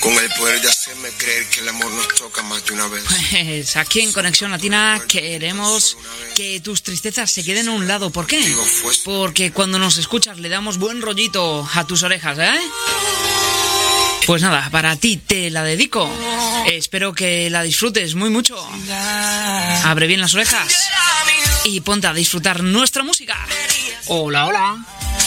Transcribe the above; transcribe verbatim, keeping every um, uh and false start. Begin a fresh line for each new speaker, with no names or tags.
con el poder de hacerme creer que el amor nos toca más de una vez.
Pues aquí en Conexión Latina queremos que tus tristezas se queden a un lado. ¿Por qué? Porque cuando nos escuchas le damos buen rollito a tus orejas, ¿eh? Pues nada, para ti te la dedico. Espero que la disfrutes muy mucho. Abre bien las orejas y ponte a disfrutar nuestra música. Hola, hola.